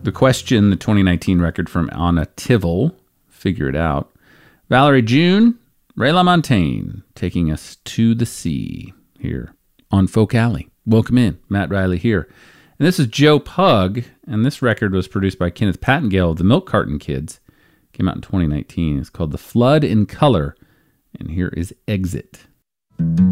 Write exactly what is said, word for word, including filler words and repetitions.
The Question, the twenty nineteen record from Anna Tivel, Figure It Out. Valerie June, Ray LaMontagne, taking us to the sea here on Folk Alley. Welcome in, Matt Riley here. And this is Joe Pug, and this record was produced by Kenneth Pattengale of the Milk Carton Kids. Came out in twenty nineteen. It's called The Flood in Color, and here is Exit.